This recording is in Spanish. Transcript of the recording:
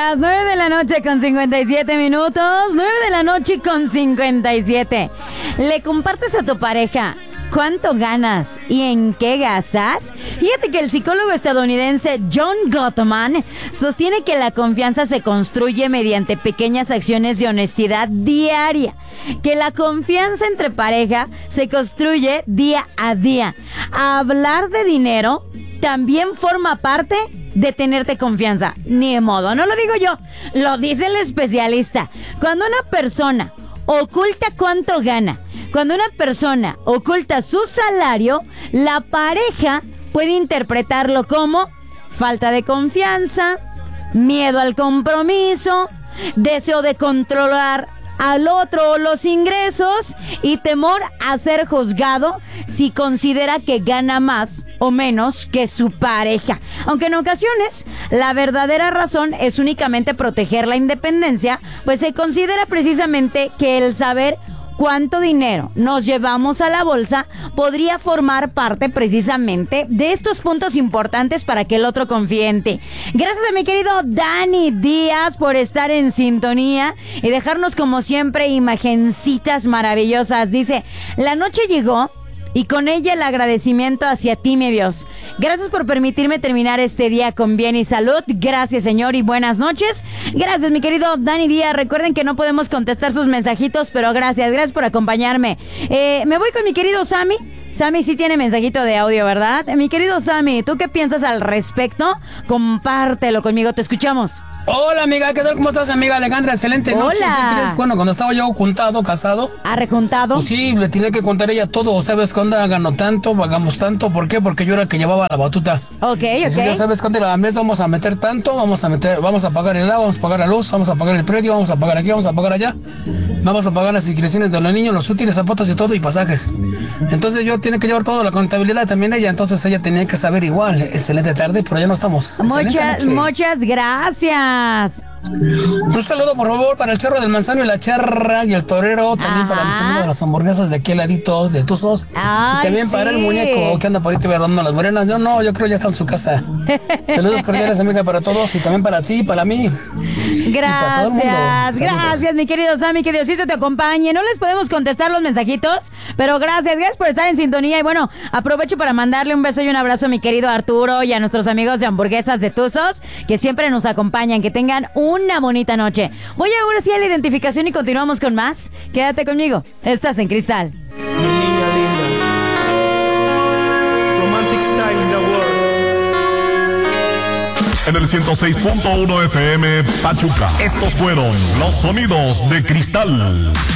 días, 9 de la noche con 57 minutos, 9 de la noche con 57. ¿Le compartes a tu pareja cuánto ganas y en qué gastas? Fíjate que el psicólogo estadounidense John Gottman sostiene que la confianza se construye mediante pequeñas acciones de honestidad diaria, que la confianza entre pareja se construye día a día. Hablar de dinero también forma parte de tenerte confianza. Ni de modo, no lo digo yo, lo dice el especialista. Cuando una persona oculta cuánto gana, cuando una persona oculta su salario, la pareja puede interpretarlo como falta de confianza, miedo al compromiso, deseo de controlar al otro o los ingresos y temor a ser juzgado si considera que gana más o menos que su pareja. Aunque en ocasiones la verdadera razón es únicamente proteger la independencia, pues se considera precisamente que el saber cuánto dinero nos llevamos a la bolsa podría formar parte precisamente de estos puntos importantes para que el otro confíe en ti. Gracias a mi querido Dani Díaz por estar en sintonía y dejarnos como siempre imagencitas maravillosas. Dice, la noche llegó y con ella el agradecimiento hacia ti, mi Dios. Gracias por permitirme terminar este día con bien y salud. Gracias, Señor, y buenas noches. Gracias, mi querido Dani Díaz. Recuerden que no podemos contestar sus mensajitos, pero gracias por acompañarme. Me voy con mi querido Sammy. Sammy sí tiene mensajito de audio, ¿verdad? Mi querido Sammy, ¿tú qué piensas al respecto? Compártelo conmigo, te escuchamos. Hola, amiga, ¿qué tal? ¿Cómo estás, amiga Alejandra? Excelente noche. Hola. ¿Qué crees? Bueno, cuando estaba yo juntado, casado. ¿Rejuntado? Pues sí, le tenía que contar ella todo. ¿Sabes cuándo ganó tanto? Pagamos tanto. ¿Por qué? Porque yo era el que llevaba la batuta. Ok. Ya sabes cuándo la mes vamos a meter tanto, vamos a pagar el agua, vamos a pagar la luz, vamos a pagar el predio, vamos a pagar aquí, vamos a pagar allá. Vamos a pagar las inscripciones de los niños, los útiles, zapatos y todo, y pasajes. Entonces yo tenía que llevar toda la contabilidad también ella, entonces ella tenía que saber igual. Excelente tarde, pero ya no estamos. Muchas gracias. Un saludo, por favor, para el Charro del Manzano y la Charra y el Torero. También para mis amigos de las hamburguesas de aquí al ladito, de Tuzos. Y también para el muñeco que anda por ahí dando las morenas. Yo creo ya está en su casa. Saludos cordiales, amiga, para todos y también para ti y para mí. Gracias, mi querido Sammy, que Diosito te acompañe. No les podemos contestar los mensajitos, pero gracias por estar en sintonía. Y bueno, aprovecho para mandarle un beso y un abrazo a mi querido Arturo y a nuestros amigos de hamburguesas de Tuzos, que siempre nos acompañan. Que tengan una bonita noche. Voy ahora sí a la identificación y continuamos con más. Quédate conmigo. Estás en Cristal. Mi niña linda. Romantic style in the world. En el 106.1 FM Pachuca. Estos fueron los sonidos de Cristal.